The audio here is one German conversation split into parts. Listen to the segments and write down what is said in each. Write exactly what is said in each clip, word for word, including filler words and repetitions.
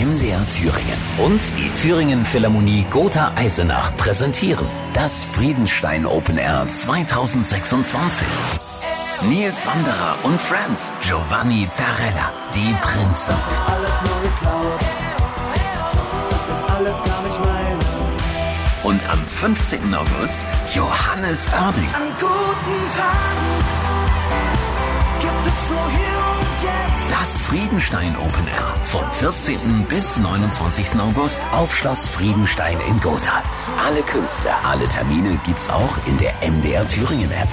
M D R Thüringen und die Thüringen Philharmonie Gotha Eisenach präsentieren das Friedenstein Open Air zweitausendsechsundzwanzig. Nils Wanderer und Friends, Giovanni Zarella, die Prinzen. Das ist alles nur geklaut, das ist alles gar nicht meine. Und am fünfzehnten August Johannes Oerding. An guten Tagen gibt es nur hier und jetzt. Das Friedenstein Open Air vom vierzehnten bis neunundzwanzigsten August auf Schloss Friedenstein in Gotha. Alle Künstler, alle Termine gibt's auch in der M D R Thüringen App.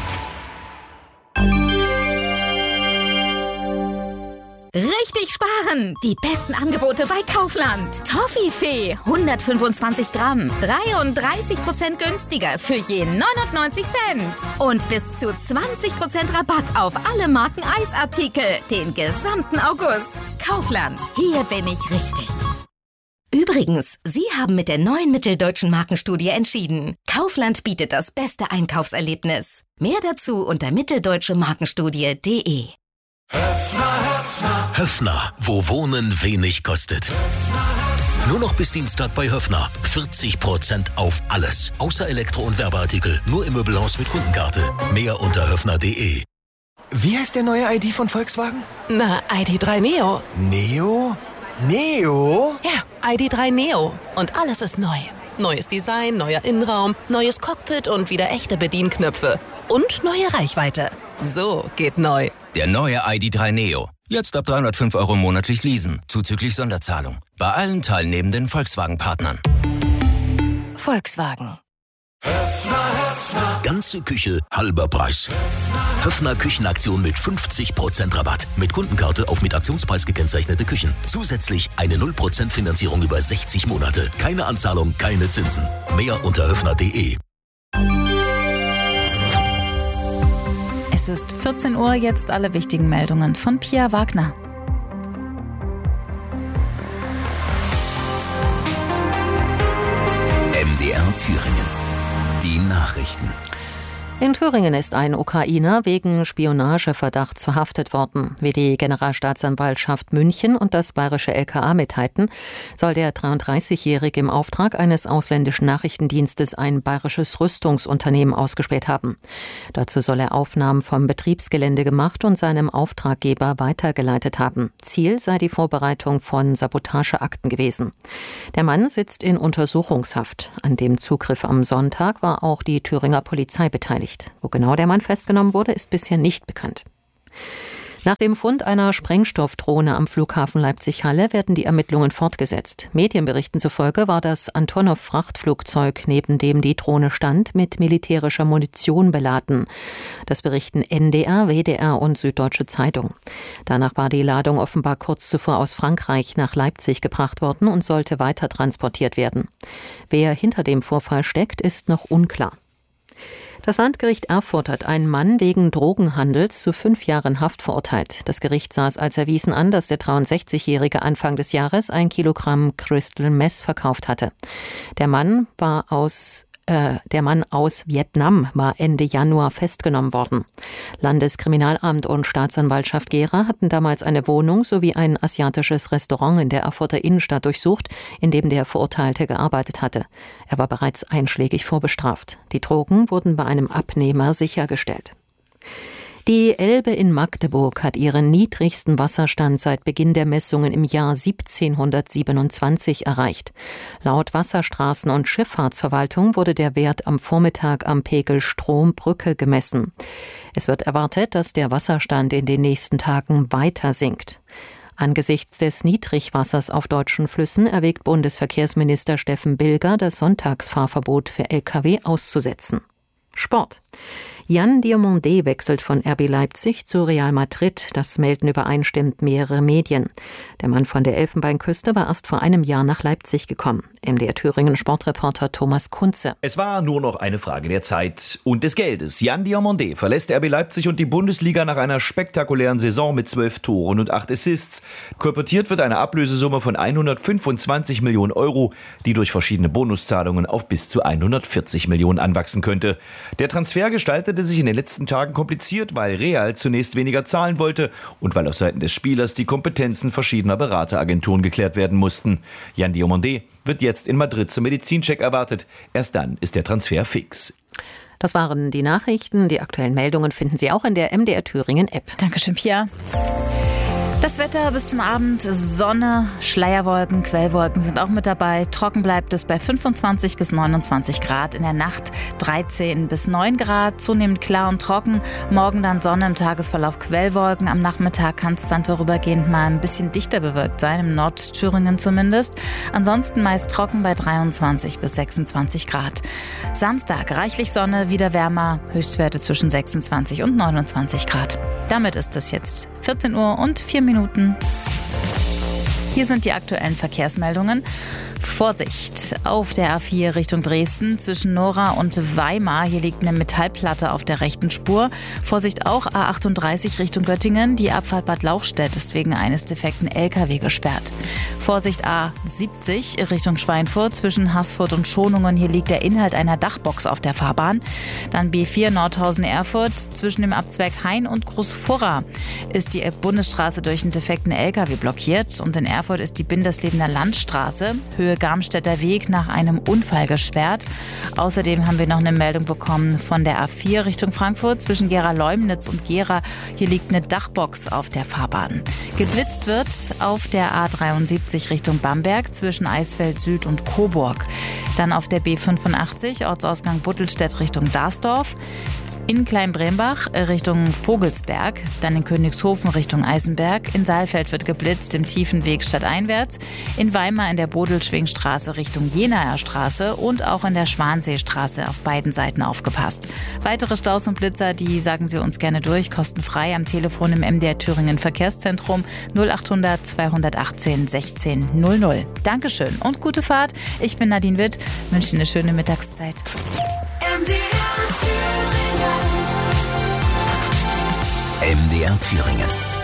Richtig sparen! Die besten Angebote bei Kaufland. Toffifee, hundertfünfundzwanzig Gramm, dreiunddreißig Prozent günstiger für je neunundneunzig Cent. Und bis zu zwanzig Prozent Rabatt auf alle Marken Eisartikel den gesamten August. Kaufland, hier bin ich richtig. Übrigens, Sie haben mit der neuen Mitteldeutschen Markenstudie entschieden. Kaufland bietet das beste Einkaufserlebnis. Mehr dazu unter mitteldeutsche-markenstudie punkt de. Höffner, Höffner. Höffner, wo Wohnen wenig kostet. Nur noch bis Dienstag bei Höffner. vierzig Prozent auf alles. Außer Elektro- und Werbeartikel. Nur im Möbelhaus mit Kundenkarte. Mehr unter höffner punkt de. Wie heißt der neue I D von Volkswagen? Na, I D drei Neo. Neo? Neo? Ja, I D drei Neo. Und alles ist neu. Neues Design, neuer Innenraum, neues Cockpit und wieder echte Bedienknöpfe. Und neue Reichweite. So geht neu. Der neue I D drei Neo. Jetzt ab dreihundertfünf Euro monatlich leasen, zuzüglich Sonderzahlung. Bei allen teilnehmenden Volkswagen-Partnern. Volkswagen. Höffner, Höffner. Ganze Küche, halber Preis. Höffner Küchenaktion mit fünfzig Prozent Rabatt. Mit Kundenkarte auf mit Aktionspreis gekennzeichnete Küchen. Zusätzlich eine null Prozent Finanzierung über sechzig Monate. Keine Anzahlung, keine Zinsen. Mehr unter höffner punkt de. Es ist vierzehn Uhr, jetzt alle wichtigen Meldungen von Pia Wagner. M D R Thüringen. Die Nachrichten. In Thüringen ist ein Ukrainer wegen Spionageverdachts verhaftet worden. Wie die Generalstaatsanwaltschaft München und das bayerische L K A mitteilten, soll der dreiunddreißigjährige im Auftrag eines ausländischen Nachrichtendienstes ein bayerisches Rüstungsunternehmen ausgespäht haben. Dazu soll er Aufnahmen vom Betriebsgelände gemacht und seinem Auftraggeber weitergeleitet haben. Ziel sei die Vorbereitung von Sabotageakten gewesen. Der Mann sitzt in Untersuchungshaft. An dem Zugriff am Sonntag war auch die Thüringer Polizei beteiligt. Wo genau der Mann festgenommen wurde, ist bisher nicht bekannt. Nach dem Fund einer Sprengstoffdrohne am Flughafen Leipzig-Halle werden die Ermittlungen fortgesetzt. Medienberichten zufolge war das Antonov-Frachtflugzeug, neben dem die Drohne stand, mit militärischer Munition beladen. Das berichten N D R, W D R und Süddeutsche Zeitung. Danach war die Ladung offenbar kurz zuvor aus Frankreich nach Leipzig gebracht worden und sollte weiter transportiert werden. Wer hinter dem Vorfall steckt, ist noch unklar. Das Landgericht Erfurt hat einen Mann wegen Drogenhandels zu fünf Jahren Haft verurteilt. Das Gericht sah es als erwiesen an, dass der dreiundsechzigjährige Anfang des Jahres ein Kilogramm Crystal Meth verkauft hatte. Der Mann war aus Äh, der Mann aus Vietnam war Ende Januar festgenommen worden. Landeskriminalamt und Staatsanwaltschaft Gera hatten damals eine Wohnung sowie ein asiatisches Restaurant in der Erfurter Innenstadt durchsucht, in dem der Verurteilte gearbeitet hatte. Er war bereits einschlägig vorbestraft. Die Drogen wurden bei einem Abnehmer sichergestellt. Die Elbe in Magdeburg hat ihren niedrigsten Wasserstand seit Beginn der Messungen im Jahr siebzehnhundertsiebenundzwanzig erreicht. Laut Wasserstraßen- und Schifffahrtsverwaltung wurde der Wert am Vormittag am Pegel Strombrücke gemessen. Es wird erwartet, dass der Wasserstand in den nächsten Tagen weiter sinkt. Angesichts des Niedrigwassers auf deutschen Flüssen erwägt Bundesverkehrsminister Steffen Bilger, das Sonntagsfahrverbot für L K W auszusetzen. Sport. Yann Diomandé wechselt von R B Leipzig zu Real Madrid. Das melden übereinstimmend mehrere Medien. Der Mann von der Elfenbeinküste war erst vor einem Jahr nach Leipzig gekommen. M D R Thüringen Sportreporter Thomas Kunze. Es war nur noch eine Frage der Zeit und des Geldes. Yann Diomandé verlässt R B Leipzig und die Bundesliga nach einer spektakulären Saison mit zwölf Toren und acht Assists. Kolportiert wird eine Ablösesumme von hundertfünfundzwanzig Millionen Euro, die durch verschiedene Bonuszahlungen auf bis zu hundertvierzig Millionen anwachsen könnte. Der Transfer gestaltet gestaltete sich in den letzten Tagen kompliziert, weil Real zunächst weniger zahlen wollte und weil auf Seiten des Spielers die Kompetenzen verschiedener Berateragenturen geklärt werden mussten. Jan Diomandé wird jetzt in Madrid zum Medizincheck erwartet. Erst dann ist der Transfer fix. Das waren die Nachrichten. Die aktuellen Meldungen finden Sie auch in der M D R Thüringen App. Dankeschön, Pia. Das Wetter bis zum Abend, Sonne, Schleierwolken, Quellwolken sind auch mit dabei. Trocken bleibt es bei fünfundzwanzig bis neunundzwanzig Grad. In der Nacht dreizehn bis neun Grad, zunehmend klar und trocken. Morgen dann Sonne, im Tagesverlauf Quellwolken. Am Nachmittag kann es dann vorübergehend mal ein bisschen dichter bewölkt sein, im Nordthüringen zumindest. Ansonsten meist trocken bei dreiundzwanzig bis sechsundzwanzig Grad. Samstag reichlich Sonne, wieder wärmer, Höchstwerte zwischen sechsundzwanzig und neunundzwanzig Grad. Damit ist es jetzt vierzehn Uhr und vier Minuten. Hier sind die aktuellen Verkehrsmeldungen. Vorsicht auf der A vier Richtung Dresden zwischen Nora und Weimar. Hier liegt eine Metallplatte auf der rechten Spur. Vorsicht auch A achtunddreißig Richtung Göttingen. Die Abfahrt Bad Lauchstädt ist wegen eines defekten L K W gesperrt. Vorsicht A siebzig Richtung Schweinfurt zwischen Haßfurt und Schonungen. Hier liegt der Inhalt einer Dachbox auf der Fahrbahn. Dann B vier Nordhausen-Erfurt zwischen dem Abzweig Hain und Großfurra ist die Bundesstraße durch einen defekten L K W blockiert. Und in Erfurt ist die Binderslebener Landstraße Höhe Garmstädter Weg nach einem Unfall gesperrt. Außerdem haben wir noch eine Meldung bekommen von der A vier Richtung Frankfurt zwischen Gera-Leumnitz und Gera. Hier liegt eine Dachbox auf der Fahrbahn. Geblitzt wird auf der A dreiundsiebzig Richtung Bamberg zwischen Eisfeld Süd und Coburg. Dann auf der B fünfundachtzig Ortsausgang Buttelstedt Richtung Dasdorf. In Kleinbrembach Richtung Vogelsberg, dann in Königshofen Richtung Eisenberg. In Saalfeld wird geblitzt im Tiefenweg stadteinwärts. In Weimar in der Bodelschwingstraße Richtung Jenaer Straße und auch in der Schwanseestraße auf beiden Seiten aufgepasst. Weitere Staus und Blitzer, die sagen Sie uns gerne durch, kostenfrei am Telefon im M D R Thüringen Verkehrszentrum null achthundert zweihundertachtzehn sechzehn null null. Dankeschön und gute Fahrt. Ich bin Nadine Witt, wünsche Ihnen eine schöne Mittagszeit. M D R Thüringen. M D R Thüringen.